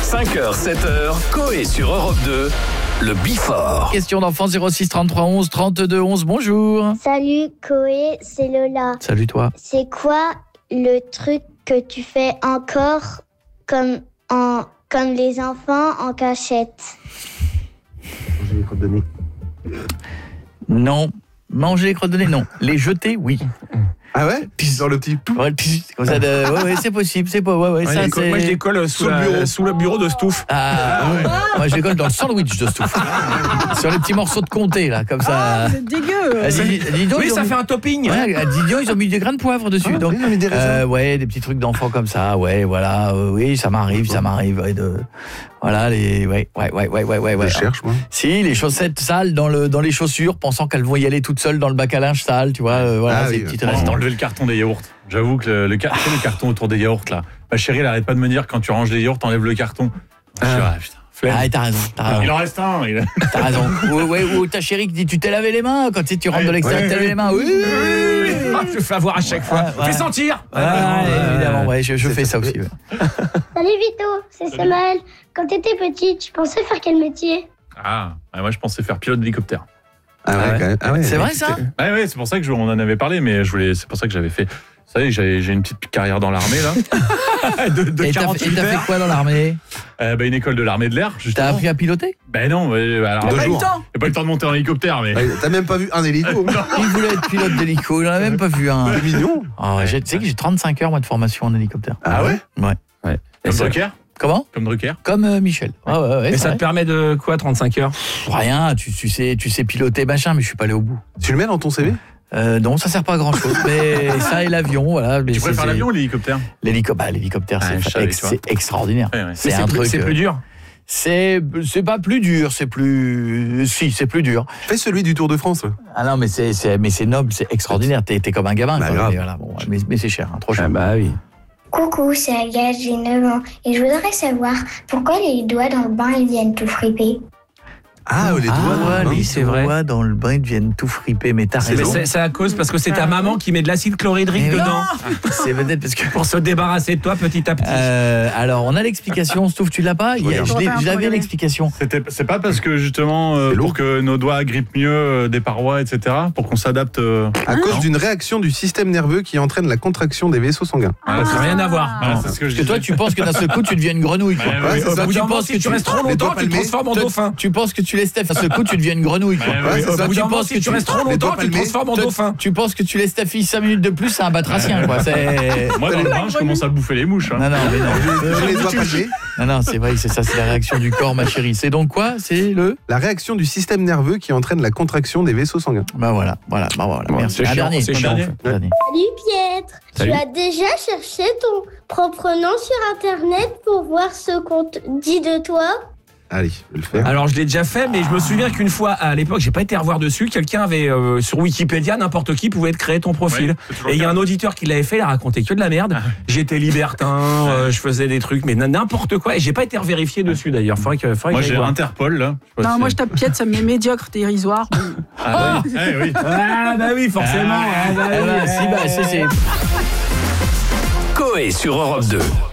5h, 7h, Coé sur Europe 2, le Before. Question d'enfant 06 33 11 32 11, bonjour. Salut Coé, c'est Lola. Salut toi. C'est quoi le truc que tu fais encore comme les enfants en cachette? Manger les crottes de nez. Non. Manger les crottes de nez, non. Les jeter, oui. Ah ouais? Dans le petit... Ouais, comme ça ouais, c'est possible, c'est pas ça c'est... Moi je les colle sous le bureau de Stouff. Moi je les colle dans le sandwich de Stouff. Sur les petits morceaux de comté là, comme ça. C'est dégueu. Oui, ça fait un topping. Ouais, à Didion, ils ont mis des grains de poivre dessus. Donc ils ont mis des raisins. ouais, des petits trucs d'enfants comme ça. Ouais, voilà, oui, ça m'arrive ouais, voilà les ouais. Je cherche moi. Si, les chaussettes sales dans les chaussures, pensant qu'elles vont y aller toutes seules dans le bac à linge sale, tu vois, voilà, ces petites restants. Enlever le carton des yaourts. J'avoue que le carton autour des yaourts là. Ma chérie, elle arrête pas de me dire quand tu ranges les yaourts, t'enlèves le carton. Putain. Ah, t'as raison. Il en reste un. T'as raison. Ou ta chérie qui dit tu t'es lavé les mains quand tu rentres de l'extérieur, tu t'es lavé les mains. Oui. Je fais avoir à chaque fois. Fais sentir. Évidemment, ouais, je fais ça aussi. Ouais. Salut Vito, c'est Samuel. Quand t'étais petit, tu pensais faire quel métier? Moi je pensais faire pilote d'hélicoptère. Ah ouais. C'est vrai ça? Ouais, c'est pour ça que on en avait parlé, mais c'est pour ça que j'avais fait. Vous savez, j'ai une petite carrière dans l'armée là. de et 48 t'as fait quoi dans l'armée? Une école de l'armée de l'air. Justement. T'as appris à piloter? Non, alors. J'ai pas eu le temps de monter en hélicoptère, mais. T'as même pas vu un hélico? Il voulait être pilote d'hélico, il en a même pas vu un. C'est mignon. Tu sais que j'ai 35 heures moi de formation en hélicoptère. Ah ouais? Ouais. Comme Drucker? Comment? Comme Drucker? Comme Michel. Et ça te permet de quoi 35 heures? Rien, tu sais piloter machin, mais je suis pas allé au bout. Tu le mets dans ton CV? Non, ça sert pas à grand chose. Mais ça et l'avion, voilà. Mais tu préfères l'avion ou l'hélicoptère? L'hélicoptère, c'est extraordinaire. Ouais. C'est un truc. C'est plus dur. C'est pas plus dur, c'est plus dur. Fais celui du Tour de France. Ah non, mais c'est noble, c'est extraordinaire. T'es comme un gamin. Bah, quoi. grave. Mais, voilà, bon, mais c'est cher, trop cher. Bah oui. Coucou, c'est Agathe, j'ai 9 ans et je voudrais savoir pourquoi les doigts dans le bain ils viennent tout friper. Ah, les doigts. Les c'est vrai. doigts dans le bain ils deviennent tout friper, mais t'as raison. C'est à cause parce que c'est ta maman qui met de l'acide chlorhydrique dedans. C'est peut-être parce que Pour se débarrasser de toi petit à petit. alors on a l'explication, Stouff, tu l'as pas? J'avais l'explication. C'est pas parce que justement pour que nos doigts grippent mieux des parois, etc. Pour qu'on s'adapte. À cause d'une réaction du système nerveux qui entraîne la contraction des vaisseaux sanguins. Ça n'a rien à voir. Voilà, c'est ce que je Parce que toi tu penses que d'un seul coup tu deviens une grenouille quoi. Ouais, c'est ça. Tu penses que tu restes trop longtemps, tu te transformes en dauphin. Tu penses que tu laisses d'un seul coup tu deviens une grenouille quoi. Ouais, c'est ça. Tu penses que tu restes trop longtemps, tu te transformes en dauphin. Tu penses que tu laisses ta fille 5 minutes de plus, c'est un batracien quoi. Moi dans le bain, je commence à bouffer les mouches. Non, mais non. Je les doigts palmés. Non, c'est vrai, c'est ça, c'est la réaction du corps, ma chérie. C'est donc quoi? C'est la réaction du système nerveux qui entraîne la contraction des vaisseaux sanguins. Bah voilà. Merci. C'est chiant, c'est chiant. Dernier. Salut Pietre, Salut. tu as déjà cherché ton propre nom sur internet pour voir ce qu'on dit de toi? Allez, je vais le faire. Alors je l'ai déjà fait, mais je me souviens qu'une fois à l'époque, j'ai pas été revoir dessus, quelqu'un avait sur Wikipédia, n'importe qui pouvait te créer ton profil. Ouais, et il y a un auditeur qui l'avait fait, il a raconté que de la merde. J'étais libertin, je faisais des trucs, mais n'importe quoi. Et j'ai pas été revérifié dessus d'ailleurs. Faudrait que Moi j'ai voir. Interpol là. Non, moi je tape Piette, ça me met médiocre, dérisoire. Oui. Ah bah oui, forcément. C'est Coé sur Europe 2.